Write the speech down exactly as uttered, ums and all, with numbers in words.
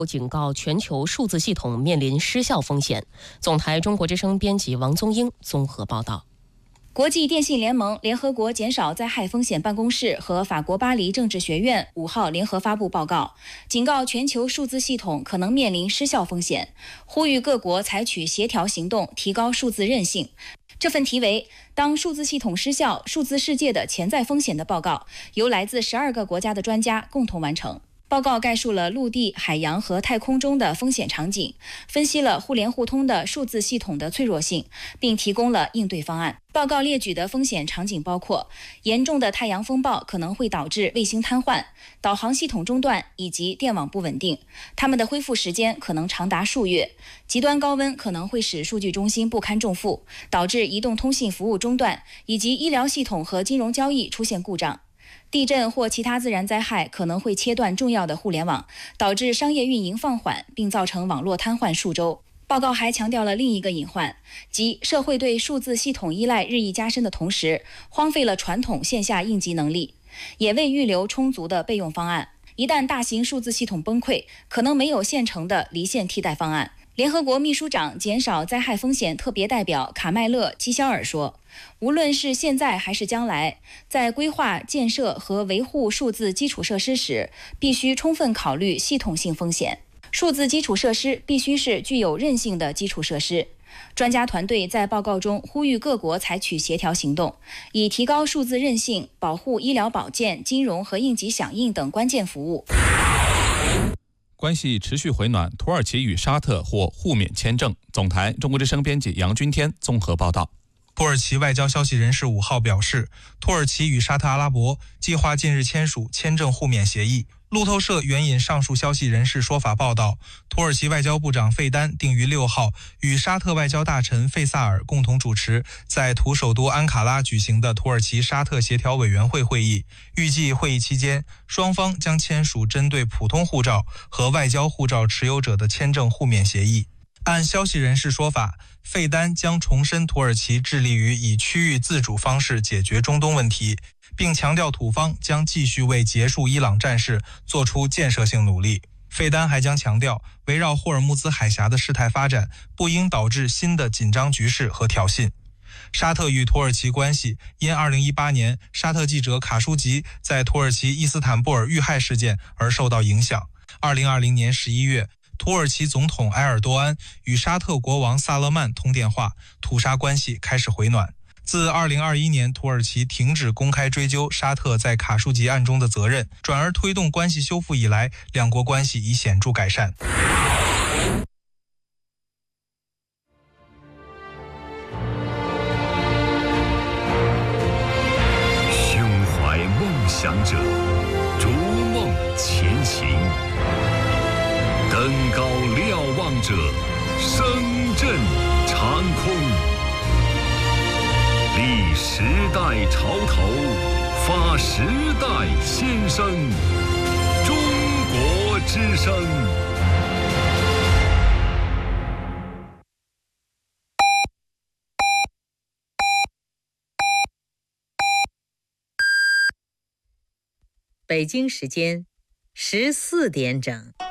警告全球数字系统面临失效风险。总台中国之声编辑王宗英综合报道。 国际电信联盟、联合国减少灾害风险办公室和法国巴黎政治学院五号联合发布报告，警告全球数字系统可能面临失效风险，呼吁各国采取协调行动，提高数字韧性。这份题为《当数字系统失效：数字世界的潜在风险》的报告，由来自十二个国家的专家共同完成。报告概述了陆地、海洋和太空中的风险场景，分析了互联互通的数字系统的脆弱性，并提供了应对方案。报告列举的风险场景包括严重的太阳风暴可能会导致卫星瘫痪、导航系统中断以及电网不稳定，它们的恢复时间可能长达数月；极端高温可能会使数据中心不堪重负，导致移动通信服务中断，以及医疗系统和金融交易出现故障。地震或其他自然灾害可能会切断重要的互联网，导致商业运营放缓，并造成网络瘫痪数周。报告还强调了另一个隐患，即社会对数字系统依赖日益加深的同时，荒废了传统线下应急能力，也未预留充足的备用方案。一旦大型数字系统崩溃，可能没有现成的离线替代方案。联合国秘书长减少灾害风险特别代表卡麦勒·基肖尔说，无论是现在还是将来，在规划、建设和维护数字基础设施时，必须充分考虑系统性风险。数字基础设施必须是具有韧性的基础设施。专家团队在报告中呼吁各国采取协调行动，以提高数字韧性，保护医疗保健、金融和应急响应等关键服务。 关系持续回暖，土耳其与沙特或互免签证。总台中国之声编辑杨君天综合报道。 土耳其外交消息人士五号表示，土耳其与沙特阿拉伯计划近日签署签证互免协议。路透社援引上述消息人士说法报道，土耳其外交部长费丹定于六号与沙特外交大臣费萨尔共同主持在土首都安卡拉举行的土耳其沙特协调委员会会议。预计会议期间，双方将签署针对普通护照和外交护照持有者的签证互免协议。按消息人士说法，费丹将重申土耳其致力于以区域自主方式解决中东问题，并强调土方将继续为结束伊朗战事做出建设性努力。费丹还将强调，围绕霍尔木兹海峡的事态发展不应导致新的紧张局势和挑衅。沙特与土耳其关系因二零一八年沙特记者卡舒吉在土耳其伊斯坦布尔遇害事件而受到影响。二零二零年十一月，土耳其总统埃尔多安与沙特国王萨勒曼通电话，土沙关系开始回暖。自二零二一年土耳其停止公开追究沙特在卡舒吉案中的责任，转而推动关系修复以来，两国关系已显著改善。 胸怀梦想者，逐梦前行，登高瞭望者，声震长空。立时代潮头，发时代先声。中国之声。 北京时间十四点整。